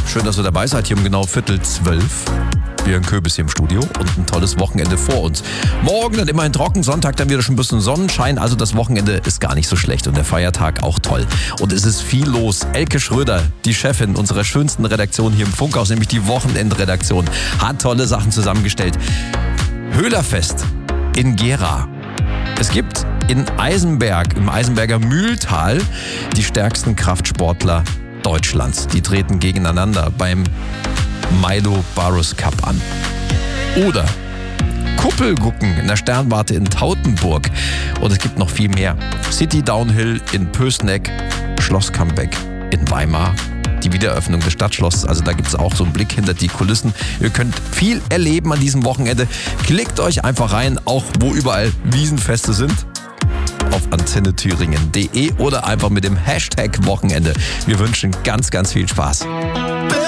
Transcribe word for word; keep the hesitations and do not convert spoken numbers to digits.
schön, dass ihr dabei seid hier um genau Viertel zwölf. Björn Köbis hier im Studio und ein tolles Wochenende vor uns. Morgen dann immerhin trocken, Sonntag dann wieder schon ein bisschen Sonnenschein, also das Wochenende ist gar nicht so schlecht und der Feiertag auch toll. Und es ist viel los. Elke Schröder, die Chefin unserer schönsten Redaktion hier im Funkhaus, nämlich die Wochenendredaktion, hat tolle Sachen zusammengestellt. Höhlerfest in Gera. Es gibt in Eisenberg, im Eisenberger Mühltal, die stärksten Kraftsportler Deutschlands. Die treten gegeneinander beim Milo Barus Cup an. Oder Kuppelgucken in der Sternwarte in Tautenburg. Und es gibt noch viel mehr. City Downhill in Pößneck, Schloss Comeback in Weimar. Die Wiedereröffnung des Stadtschlosses, also da gibt es auch so einen Blick hinter die Kulissen. Ihr könnt viel erleben an diesem Wochenende. Klickt euch einfach rein, auch wo überall Wiesenfeste sind, auf antenne thüringen punkt de oder einfach mit dem Hashtag Wochenende. Wir wünschen ganz, ganz viel Spaß.